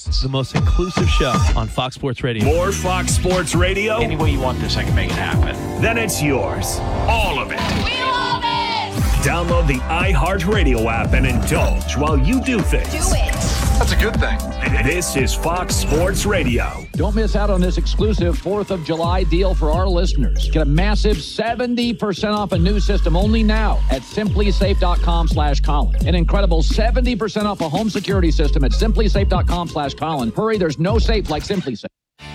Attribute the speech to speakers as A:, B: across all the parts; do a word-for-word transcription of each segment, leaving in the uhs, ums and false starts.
A: It's the most inclusive show on Fox Sports Radio.
B: More Fox Sports Radio?
C: Any way you want this, I can make it happen.
B: Then it's yours. All of it.
D: We love it!
B: Download the iHeartRadio app and indulge while you do things.
D: Do it!
C: That's a good thing.
B: This is Fox Sports Radio.
E: Don't miss out on this exclusive fourth of July deal for our listeners. Get a massive seventy percent off a new system only now at simplysafe.com slash Colin. An incredible seventy percent off a home security system at simplysafe.com slash Colin. Hurry, there's no safe like SimpliSafe.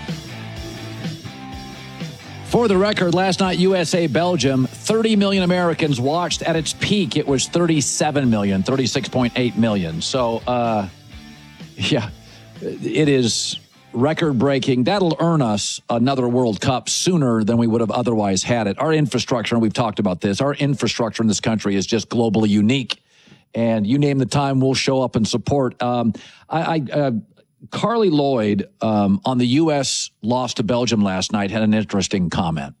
E: For the record, last night, U S A Belgium, thirty million Americans watched. At its peak, it was thirty-seven million, thirty-six point eight million. So, uh, yeah, it is record-breaking. That'll earn us another World Cup sooner than we would have otherwise had it. Our infrastructure, and we've talked about this, our infrastructure in this country is just globally unique. And you name the time, we'll show up and support. Um, I, I uh, Carly Lloyd um, on the U S loss to Belgium last night had an interesting comment.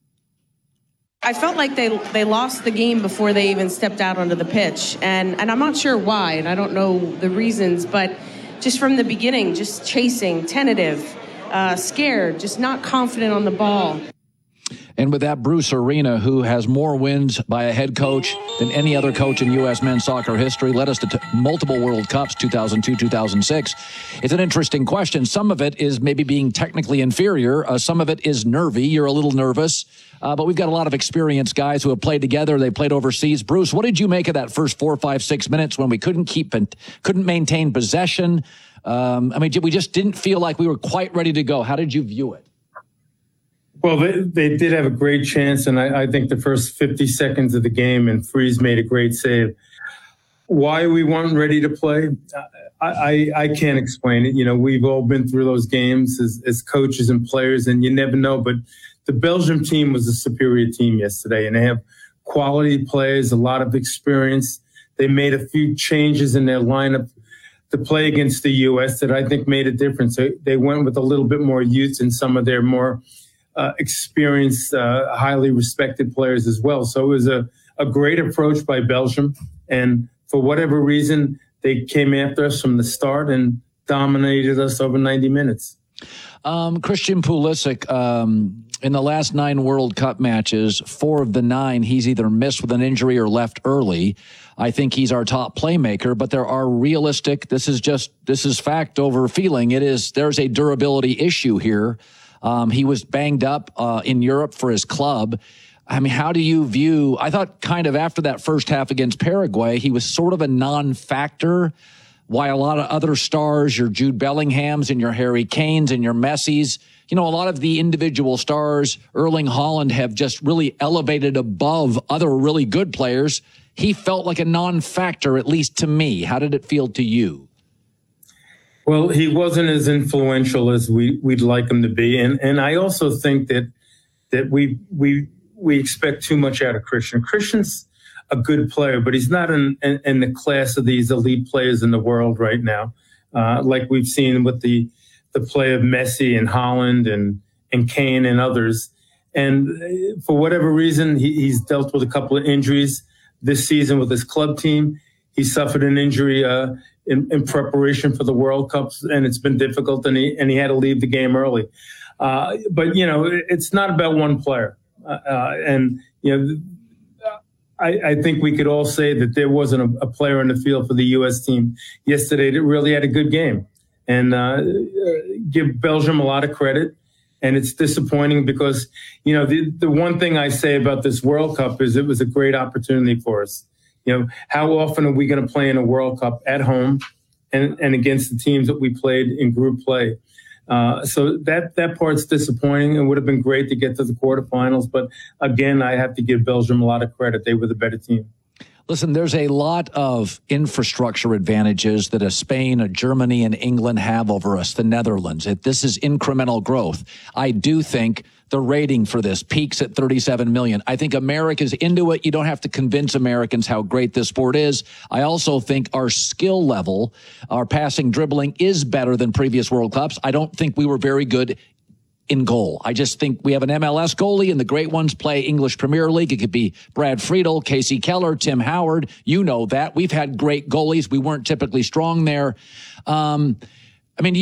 F: I felt like they they lost the game before they even stepped out onto the pitch. And, and I'm not sure why, and I don't know the reasons, but just from the beginning, just chasing, tentative, uh, scared, just not confident on the ball.
E: And with that, Bruce Arena, who has more wins by a head coach than any other coach in U S men's soccer history, led us to t- multiple World Cups, two thousand two, two thousand six. It's an interesting question. Some of it is maybe being technically inferior. Uh, some of it is nervy. You're a little nervous. Uh, but we've got a lot of experienced guys who have played together. They played overseas. Bruce, what did you make of that first four, five, six minutes when we couldn't keep and couldn't maintain possession? Um, I mean, we just didn't feel like we were quite ready to go. How did you view it?
G: Well, they, they did have a great chance, and I, I think the first fifty seconds of the game, and Freeze made a great save. Why we weren't ready to play, I, I, I can't explain it. You know, we've all been through those games as, as coaches and players, and you never know. But the Belgium team was a superior team yesterday, and they have quality players, a lot of experience. They made a few changes in their lineup to play against the U S that I think made a difference. They, they went with a little bit more youth in some of their more Uh, experienced, uh, highly respected players as well. So it was a, a great approach by Belgium. And for whatever reason, they came after us from the start and dominated us over ninety minutes.
E: Um, Christian Pulisic, um, in the last nine World Cup matches, four of the nine, he's either missed with an injury or left early. I think he's our top playmaker, but there are realistic, this is just, this is fact over feeling. It is, there's a durability issue here. Um, he was banged up uh, in Europe for his club. I mean, how do you view, I thought kind of after that first half against Paraguay, he was sort of a non-factor, while a lot of other stars, your Jude Bellinghams and your Harry Kanes and your Messis, you know, a lot of the individual stars, Erling Haaland, have just really elevated above other really good players. He felt like a non-factor, at least to me. How did it feel to you?
G: Well, he wasn't as influential as we, we'd like him to be. And and I also think that that we we we expect too much out of Christian. Christian's a good player, but he's not in, in, in the class of these elite players in the world right now, uh, like we've seen with the the play of Messi and Haaland and, and Kane and others. And for whatever reason, he, he's dealt with a couple of injuries this season with his club team. He suffered an injury uh, in, in preparation for the World Cups, and it's been difficult, and he, and he had to leave the game early. Uh, but, you know, it's not about one player. Uh, and, you know, I, I think we could all say that there wasn't a, a player in the field for the U S team yesterday that really had a good game. And uh, give Belgium a lot of credit. And it's disappointing because, you know, the, the one thing I say about this World Cup is it was a great opportunity for us. You know, how often are we going to play in a World Cup at home and, and against the teams that we played in group play? Uh, so that that part's disappointing. It would have been great to get to the quarterfinals. But again, I have to give Belgium a lot of credit. They were the better team.
E: Listen, there's a lot of infrastructure advantages that a Spain, a Germany, and England have over us, the Netherlands. It, this is incremental growth. I do think the rating for this peaks at thirty-seven million. I think America's into it. You don't have to convince Americans how great this sport is. I also think our skill level, our passing, dribbling is better than previous World Cups. I don't think we were very good in goal. I just think we have an M L S goalie, and the great ones play English Premier League. It could be Brad Friedel, Casey Keller, Tim Howard. You know that. We've had great goalies. We weren't typically strong there. Um,